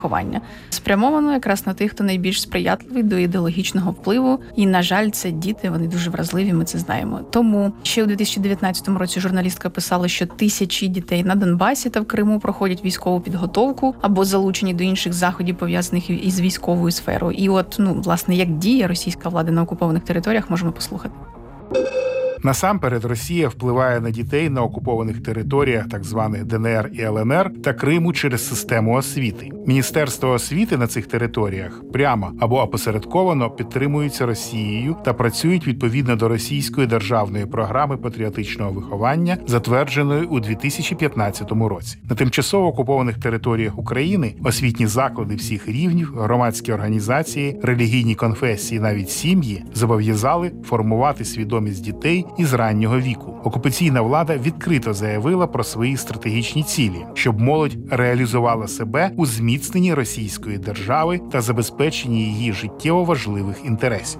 виховання. Спрямовано якраз на тих, хто найбільш сприятливий до ідеологічного впливу. І, на жаль, це діти, вони дуже вразливі, ми це знаємо. Тому ще у 2019 році журналістка писала, що тисячі дітей на Донбасі та в Криму проходять військову підготовку або залучені до інших заходів, пов'язаних із військовою сферою. І от, власне, як діє російська влада на окупованих територіях, можемо послухати. Насамперед, Росія впливає на дітей на окупованих територіях, так званих ДНР і ЛНР, та Криму через систему освіти. Міністерство освіти на цих територіях прямо або опосередковано підтримуються Росією та працюють відповідно до російської державної програми патріотичного виховання, затвердженої у 2015 році. На тимчасово окупованих територіях України освітні заклади всіх рівнів, громадські організації, релігійні конфесії, навіть сім'ї зобов'язали формувати свідомість дітей із раннього віку. Окупаційна влада відкрито заявила про свої стратегічні цілі, щоб молодь реалізувала себе у зміцненні російської держави та забезпеченні її життєво важливих інтересів.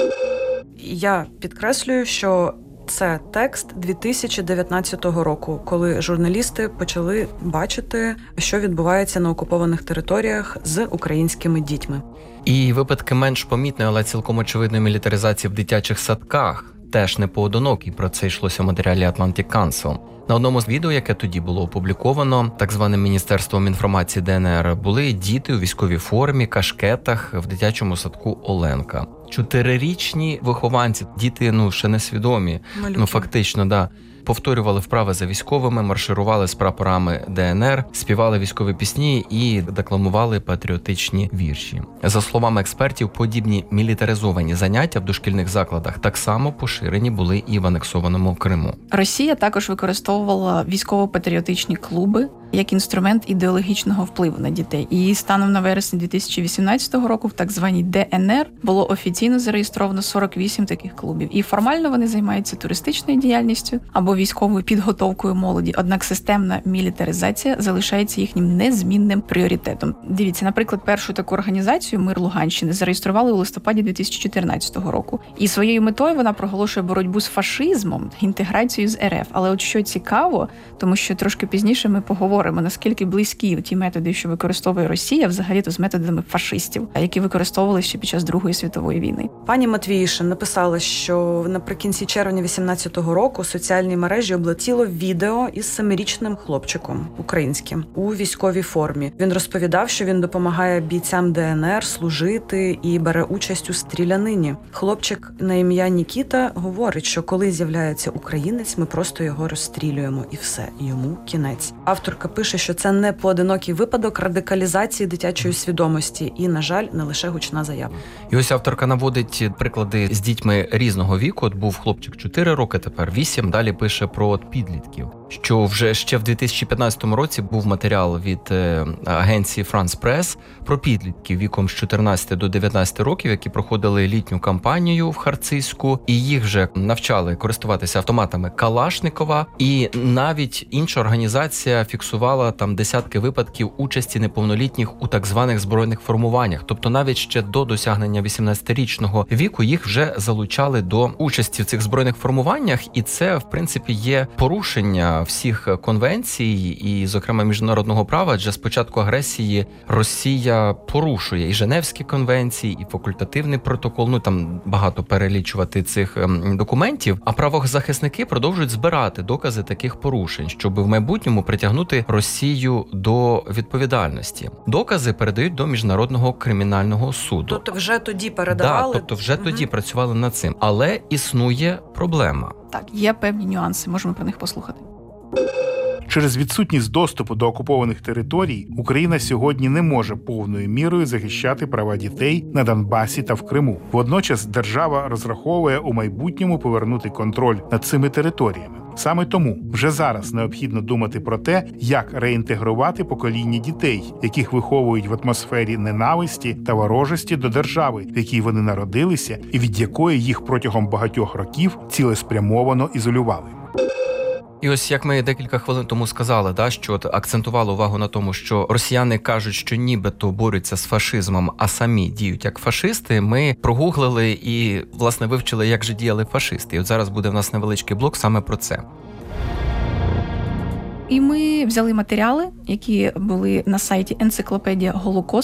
Я підкреслюю, що це текст 2019 року, коли журналісти почали бачити, що відбувається на окупованих територіях з українськими дітьми. І випадки менш помітної, але цілком очевидної мілітаризації в дитячих садках теж не поодинокі, про це йшлося в матеріалі Atlantic Council. На одному з відео, яке тоді було опубліковано так званим Міністерством інформації ДНР, були діти у військовій формі, кашкетах в дитячому садку Оленка. 4-річні вихованці, діти, ще несвідомі, Малюки. Фактично, да. Повторювали вправи за військовими, марширували з прапорами ДНР, співали військові пісні і декламували патріотичні вірші. За словами експертів, подібні мілітаризовані заняття в дошкільних закладах так само поширені були і в анексованому Криму. Росія також використовувала військово-патріотичні клуби як інструмент ідеологічного впливу на дітей. І станом на вересень 2018 року в так званій ДНР було офіційно зареєстровано 48 таких клубів. І формально вони займаються туристичною діяльністю або військовою підготовкою молоді. Однак системна мілітаризація залишається їхнім незмінним пріоритетом. Дивіться, наприклад, першу таку організацію «Мир Луганщини» зареєстрували у листопаді 2014 року. І своєю метою вона проголошує боротьбу з фашизмом, інтеграцію з РФ. Але от що цікаво, тому що трошки пізніше ми поговоримо, наскільки близькі ті методи, що використовує Росія, взагалі-то з методами фашистів, які використовувалися ще під час Другої світової війни. Пані Матвіїшин написала, що наприкінці червня 2018 року соціальні мережі облетіло відео із 7-річним хлопчиком українським у військовій формі. Він розповідав, що він допомагає бійцям ДНР служити і бере участь у стрілянині. Хлопчик на ім'я Нікіта говорить, що коли з'являється українець, ми просто його розстрілюємо і все, йому кінець. Авторка пише, що це не поодинокий випадок радикалізації дитячої свідомості і, на жаль, не лише гучна заява. І ось авторка наводить приклади з дітьми різного віку. От був хлопчик 4 роки, тепер 8, далі пише про підлітків. Що вже ще в 2015 році був матеріал від агенції France Press про підлітків віком з 14 до 19 років, які проходили літню кампанію в Харцизьку, і їх вже навчали користуватися автоматами Калашникова, і навіть інша організація фіксувала там десятки випадків участі неповнолітніх у так званих збройних формуваннях. Тобто навіть ще до досягнення 18-річного віку їх вже залучали до участі в цих збройних формуваннях, і це, в принципі, є порушення всіх конвенцій і, зокрема, міжнародного права, адже з початку агресії Росія порушує і Женевські конвенції, і факультативний протокол, там багато перелічувати цих документів, а правозахисники продовжують збирати докази таких порушень, щоб в майбутньому притягнути Росію до відповідальності. Докази передають до Міжнародного кримінального суду. Тобто вже тоді передавали? Да, тобто вже тоді працювали над цим. Але існує проблема. Так, є певні нюанси, можемо про них послухати. Через відсутність доступу до окупованих територій Україна сьогодні не може повною мірою захищати права дітей на Донбасі та в Криму. Водночас держава розраховує у майбутньому повернути контроль над цими територіями. Саме тому вже зараз необхідно думати про те, як реінтегрувати покоління дітей, яких виховують в атмосфері ненависті та ворожості до держави, в якій вони народилися і від якої їх протягом багатьох років цілеспрямовано ізолювали. І ось як ми декілька хвилин тому сказали, що акцентували увагу на тому, що росіяни кажуть, що нібито борються з фашизмом, а самі діють як фашисти, ми прогуглили і, власне, вивчили, як же діяли фашисти. І от зараз буде в нас невеличкий блок саме про це. І ми взяли матеріали, які були на сайті Енциклопедія Голокосту.